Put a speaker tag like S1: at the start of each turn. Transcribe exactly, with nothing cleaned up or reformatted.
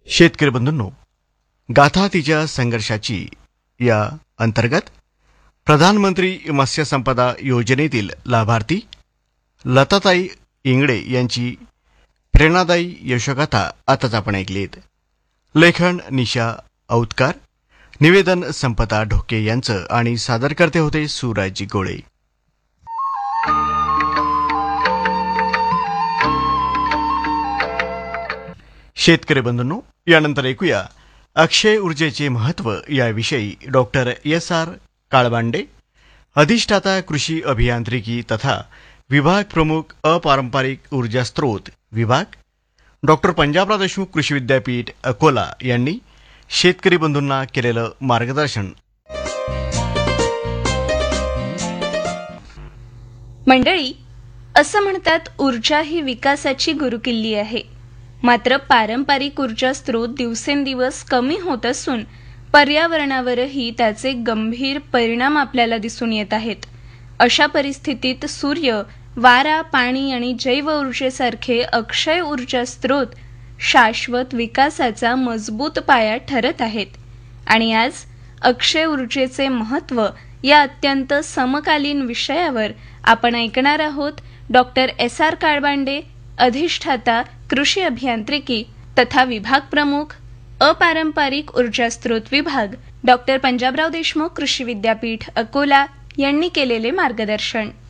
S1: शेतकरी बंधूंनो, गाथा तिच्या संघर्षाची या अंतर्गत प्रधानमंत्री मत्स्य संपदा योजनेतील लाभार्थी लताताई इंगडे यांची प्रेरणादायी यशोगाथा आताच आपण ऐकलीत. लेखन निशा औतकार, निवेदन संपदा ढोके यांचं आणि सादर करते होते सूरज गोळे. शेतकरी बंधूंनो, यानंतर ऐकूया अक्षय ऊर्जेचे महत्त्व याविषयी डॉक्टर एस आर काळबांडे, अधिष्ठाता कृषी अभियांत्रिकी तथा विभाग प्रमुख अपारंपरिक ऊर्जा स्त्रोत विभाग, डॉक्टर पंजाबराव देशमुख कृषी विद्यापीठ अकोला यांनी शेतकरी बंधूंना केलेलं मार्गदर्शन.
S2: मंडळी, असं म्हणतात ऊर्जा ही विकासाची गुरुकिल्ली आहे. मात्र पारंपरिक ऊर्जा स्त्रोत दिवसेंदिवस कमी होत असून पर्यावरणावरही त्याचे गंभीर परिणाम आपल्याला दिसून येत आहेत. अशा परिस्थितीत सूर्य, वारा, पाणी आणि जैव ऊर्जेसारखे अक्षय ऊर्जा स्त्रोत शाश्वत विकासाचा मजबूत पाया ठरत आहेत. आणि आज अक्षय ऊर्जेचे महत्त्व या अत्यंत समकालीन विषयावर आपण ऐकणार आहोत डॉक्टर एस आर काळबांडे, अधिष्ठाता कृषी अभियांत्रिकी तथा विभाग प्रमुख अपारंपरिक ऊर्जा स्त्रोत विभाग, डॉक्टर पंजाबराव देशमुख कृषी विद्यापीठ अकोला यांनी केलेले मार्गदर्शन.